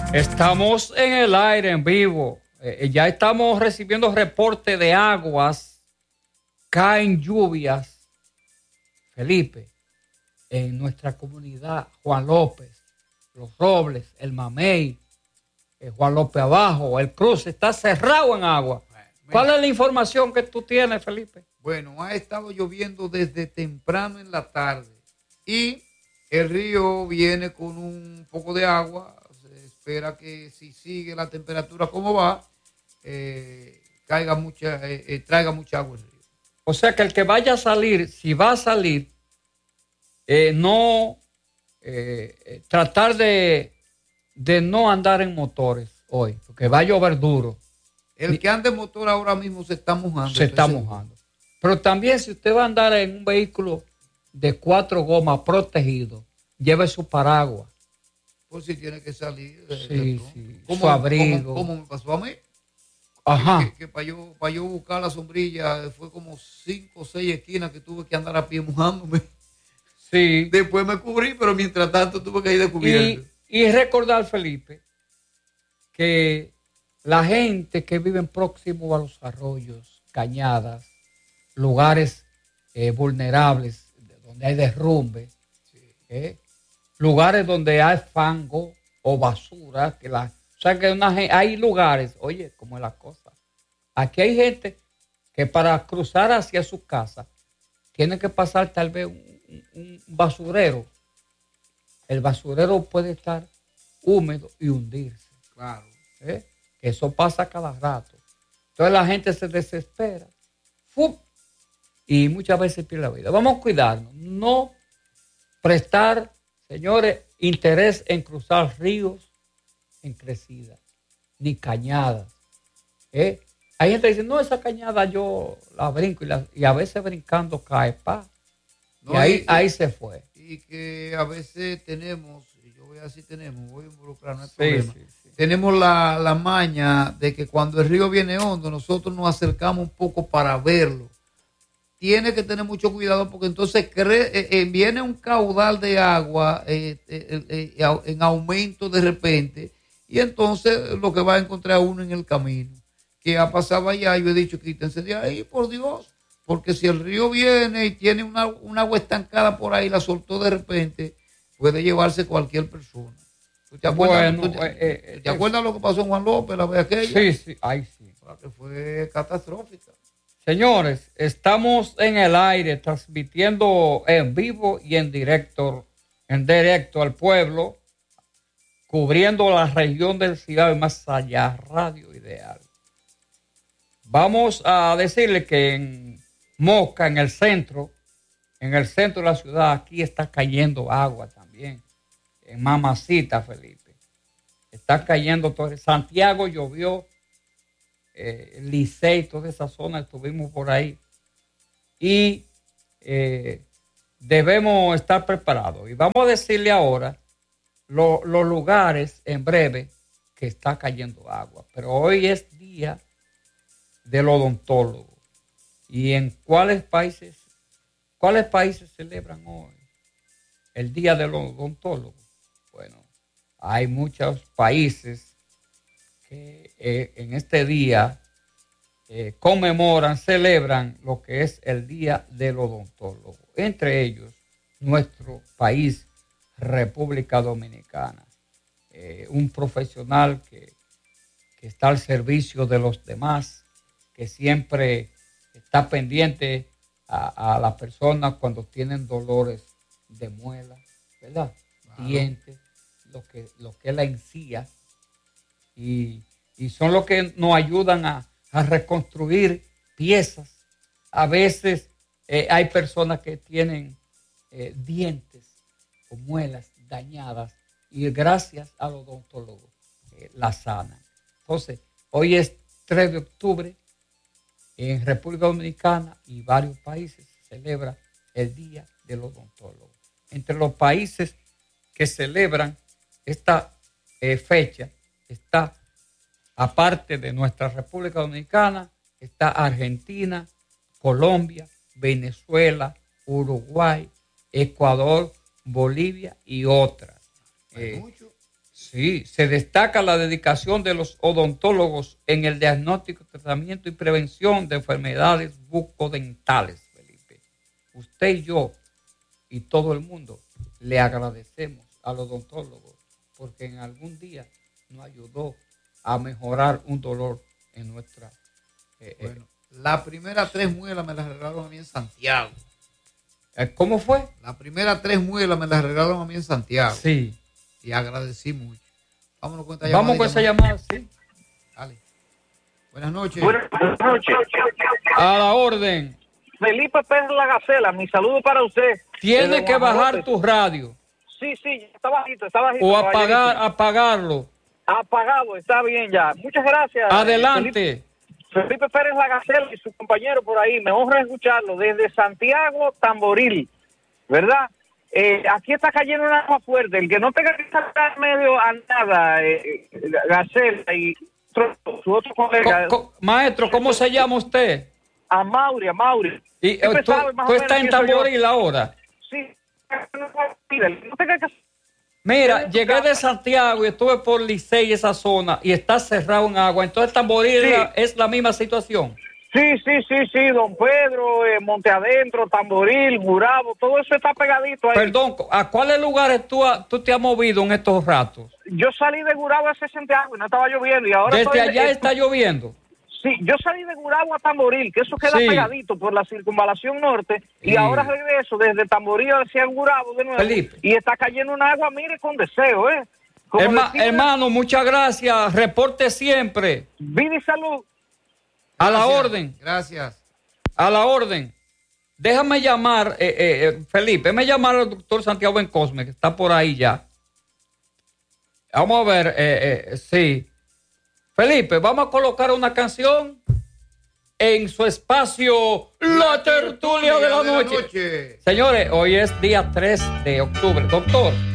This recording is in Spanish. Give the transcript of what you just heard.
Estamos en el aire, en vivo. Ya estamos recibiendo reporte de aguas. Caen lluvias, Felipe, en nuestra comunidad. Juan López, Los Robles, El Mamey, Juan López Abajo, El Cruz está cerrado en agua. ¿Cuál es la información que tú tienes, Felipe? Bueno, ha estado lloviendo desde temprano en la tarde y el río viene con un poco de agua. Se espera que si sigue la temperatura como va, traiga mucha agua el río. O sea que el que vaya a salir, si va a salir, tratar de no andar en motores hoy, porque va a llover duro. El que ande en motor ahora mismo se está mojando. Se está mojando. Pero también si usted va a andar en un vehículo de 4 gomas protegido, lleve su paraguas. Por si tiene que salir. Sí. Su abrigo. ¿Cómo me pasó a mí? Ajá. Que para yo buscar la sombrilla fue como 5 o 6 esquinas que tuve que andar a pie mojándome. Sí. Después me cubrí, pero mientras tanto tuve que ir descubriendo. Y recordar, Felipe, que la gente que vive próximo a los arroyos, cañadas, lugares vulnerables, donde hay derrumbe, sí. Lugares donde hay fango o basura, o sea que hay lugares, oye, como es la cosa. Aquí hay gente que para cruzar hacia su casa tiene que pasar tal vez un basurero. El basurero puede estar húmedo y hundirse. Claro. Eso pasa cada rato. Entonces la gente se desespera. ¡Fum! Y muchas veces pierde la vida. Vamos a cuidarnos. No prestar, señores, interés en cruzar ríos en crecidas, ni cañadas. Hay gente que dice, no, esa cañada yo la brinco y a veces brincando cae, no, y ahí se fue. Y que a veces tenemos, yo voy a decir voy a involucrar, no hay problema. Sí. Tenemos la maña de que cuando el río viene hondo, nosotros nos acercamos un poco para verlo. Tiene que tener mucho cuidado porque entonces viene un caudal de agua en aumento de repente y entonces lo que va a encontrar uno en el camino. Que ha pasado allá, yo he dicho, quítense de ahí, por Dios, porque si el río viene y tiene una agua estancada por ahí, la soltó de repente, puede llevarse cualquier persona. ¿Te acuerdas lo que pasó en Juan López la vez aquella? Sí, ahí sí. Que fue catastrófica. Señores, estamos en el aire transmitiendo en vivo y en directo al pueblo, cubriendo la región del Cibao y más allá, Radio Ideal. Vamos a decirle que en Moca, en el centro de la ciudad, aquí está cayendo agua también. En Mamacita, Felipe. Está cayendo todo. Santiago llovió. Licey, toda esa zona, estuvimos por ahí y debemos estar preparados. Y vamos a decirle ahora los lugares en breve que está cayendo agua. Pero hoy es día del odontólogo. ¿Y en cuáles países celebran hoy el día del odontólogo? Bueno, hay muchos países que en este día celebran lo que es el Día del Odontólogo. Entre ellos, nuestro país, República Dominicana. Un profesional que está al servicio de los demás, que siempre está pendiente a las personas cuando tienen dolores de muela, ¿verdad? Claro. Dientes, lo que es la encía. Y son los que nos ayudan a reconstruir piezas. A veces hay personas que tienen dientes o muelas dañadas y gracias al odontólogo la sanan. Entonces, hoy es 3 de octubre en República Dominicana y varios países se celebra el Día del Odontólogo. Entre los países que celebran esta fecha está, aparte de nuestra República Dominicana, está Argentina, Colombia, Venezuela, Uruguay, Ecuador, Bolivia y otras. Sí, se destaca la dedicación de los odontólogos en el diagnóstico, tratamiento y prevención de enfermedades bucodentales, Felipe. Usted y yo y todo el mundo le agradecemos al odontólogo porque en algún día nos ayudó a mejorar un dolor en nuestra... Bueno, las primeras 3 muelas me las regalaron a mí en Santiago. ¿Cómo fue? Las primeras 3 muelas me las regalaron a mí en Santiago. Sí. Y agradecí mucho. Vámonos con esta llamada. Vamos con esa llamada, sí. Dale. Buenas noches. Buenas noches. A la orden. Felipe Pérez La Gacela, mi saludo para usted. Tiene que bajar tu radio. Sí, está bajito, O apagarlo. Apagado, está bien ya. Muchas gracias. Adelante. Felipe Pérez La Gacela y su compañero por ahí, me honra escucharlo desde Santiago, Tamboril, ¿verdad? Aquí está cayendo un agua fuerte, el que no tenga que saltar medio a nada, Gacela y su otro colega. Maestro, ¿cómo se llama usted? A Mauri. ¿Y tú estás en Tamboril ahora? Sí. No tenga que... Mira, llegué de Santiago y estuve por Licey, esa zona, y está cerrado en agua. Entonces, Tamboril es la misma situación. Sí, don Pedro, Monte Adentro, Tamboril, Gurabo, todo eso está pegadito ahí. Perdón, ¿a cuáles lugares tú te has movido en estos ratos? Yo salí de Gurabo hace Santiago y no estaba lloviendo. Y ahora ¿Desde allá está lloviendo? Sí, yo salí de Gurabo a Tamboril, que eso queda pegadito por la circunvalación norte, y ahora regreso desde Tamboril hacia Gurabo de nuevo. Felipe. Y está cayendo un agua, mire, con deseo, Hermano, muchas gracias. Reporte siempre. Vida y salud. A la orden. Gracias. A la orden. Déjame llamar, Felipe, déjame llamar al doctor Santiago Bencosme, que está por ahí ya. Vamos a ver, sí. Felipe, vamos a colocar una canción en su espacio La Tertulia de la Noche. Señores, hoy es día 3 de octubre. Doctor.